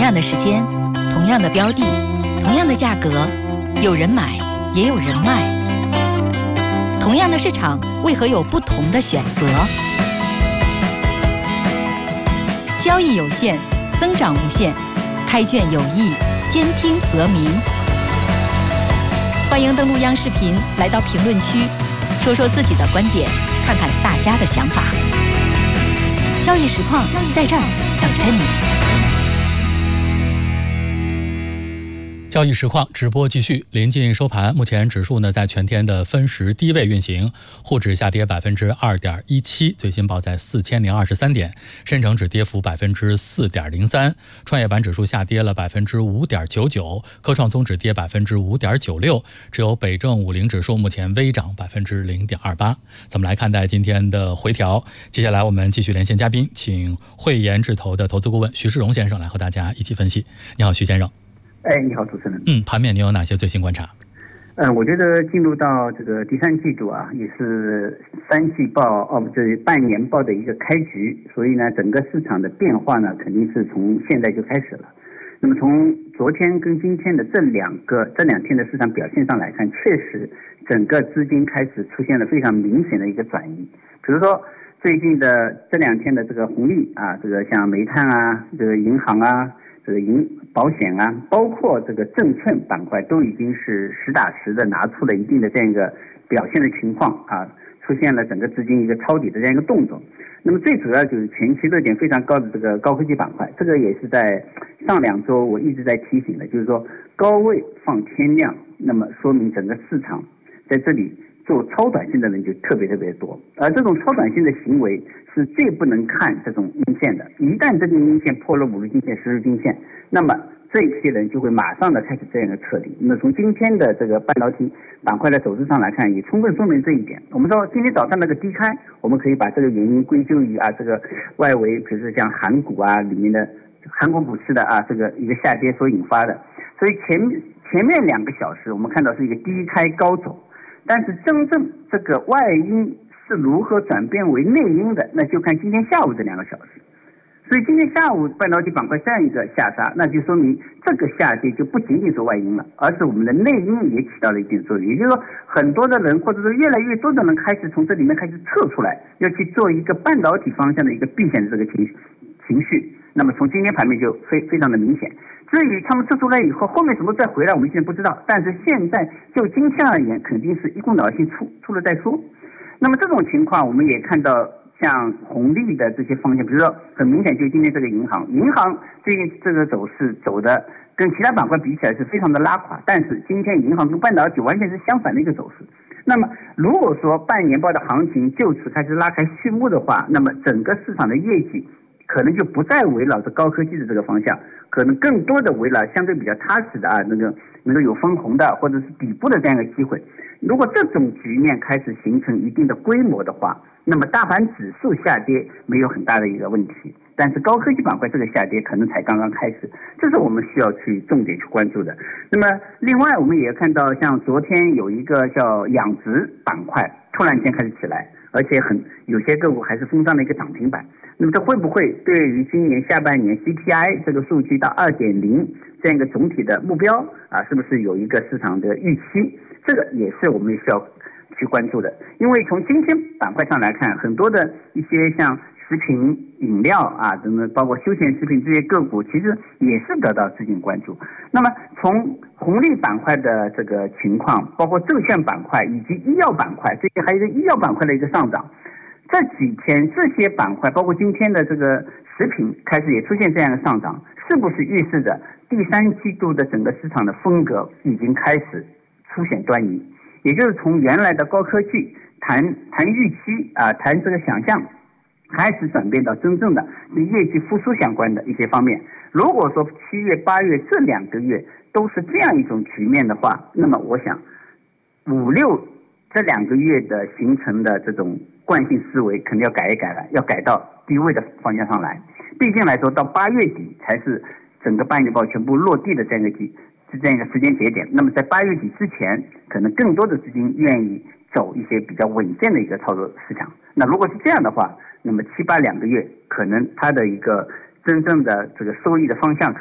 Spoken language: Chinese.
样的时间，同样的标的，同样的价格，有人买也有人卖。同样的市场，为何有不同的选择？交易有限，增长无限，开卷有益，兼听则明。欢迎登录央视频，来到评论区，说说自己的观点，看看大家的想法。交易实况在这儿等着你。 交易实况直播继续，临近收盘，目前指数呢在全天的分时低位运行，沪指下跌2.17%，最新报在4023点，深成指跌幅4.03%，创业板指数下跌了5.99%，科创综指跌5.96%，只有北证50指数目前微涨0.28%。怎么来看待今天的回调？接下来我们继续连线嘉宾，请汇研智投的投资顾问徐世荣先生来和大家一起分析。你好，徐先生。 你好，主持人。 盘面你有哪些最新观察？ 我觉得进入到这个第三季度啊，也是三季报这半年报的一个开局，所以呢，整个市场的变化呢，肯定是从现在就开始了。那么从昨天跟今天的这两天的市场表现上来看，确实整个资金开始出现了非常明显的一个转移。比如说最近的这两天的这个红利啊，这个像煤炭啊，这个银行啊，这个保险啊，包括这个证券板块都已经是实打实的拿出了一定的这样一个表现的情况啊，出现了整个资金一个抄底的这样一个动作。那么最主要就是前期热点非常高的这个高科技板块，这个也是在上2周我一直在提醒的，就是说高位放天量，那么说明整个市场在这里做超短线的人就特别多，而这种超短线的行为是最不能看这种阴线的，一旦这根阴线破了5日均线、10日均线，那么这一批人就会马上的开始这样的撤离。那么从今天的这个半导体板块的走势上来看，也充分说明这一点。我们说今天早上那个低开，我们可以把这个原因归咎于这个外围，比如说像韩股啊里面的韩国股市的这个一个下跌所引发的。所以前面2个小时我们看到是一个低开高走，但是真正这个外因是如何转变为内因的，那就看今天下午这2个小时。所以今天下午半导体板块这样一个下杀，那就说明这个下跌就不仅仅是外因了，而是我们的内因也起到了一定作用。也就是说，很多的人或者说越来越多的人开始从这里面开始撤出来，要去做一个半导体方向的一个避险的这个情绪。那么从今天盘面就非常的明显。至于他们撤出来以后，后面什么再回来，我们现在不知道。但是现在就今天而言，肯定是一股脑性出了再说。那么这种情况，我们也看到像红利的这些方向，比如说很明显，就今天这个银行最近这个走势走的跟其他板块比起来是非常的拉垮，但是今天银行跟半导体完全是相反的一个走势。那么如果说半年报的行情就此开始拉开序幕的话，那么整个市场的业绩可能就不再围绕着高科技的这个方向，可能更多的围绕相对比较踏实的能够有分红的或者是底部的这样一个机会。如果这种局面开始形成一定的规模的话，那么大盘指数下跌没有很大的一个问题，但是高科技板块这个下跌可能才刚刚开始，这是我们需要去重点去关注的。那么另外我们也看到，像昨天有一个叫养殖板块突然间开始起来，而且有些个股还是封上了一个涨停板。那么这会不会对于今年下半年 CPI 这个数据到 2.0 这样一个总体的目标是不是有一个市场的预期？这个也是我们需要去关注的。因为从今天板块上来看，很多的一些像食品饮料等等，包括休闲食品这些个股，其实也是得到资金关注。那么从红利板块的这个情况，包括证券板块以及医药板块，这些还有一个医药板块的一个上涨，这几天这些板块，包括今天的这个食品开始也出现这样的上涨，是不是预示着第三季度的整个市场的风格已经开始出现端倪？也就是从原来的高科技谈预期谈这个想象，开始转变到真正的业绩复苏相关的一些方面。如果说7月、8月这2个月都是这样一种局面的话，那么我想5、6这2个月的形成的这种惯性思维肯定要改一改了，要改到低位的方向上来。毕竟来说，到8月底才是整个半年报全部落地的这样一个时间节点。那么在8月底之前，可能更多的资金愿意走一些比较稳健的一个操作市场。那如果是这样的话，那么7、8、2个月，可能它的一个真正的这个收益的方向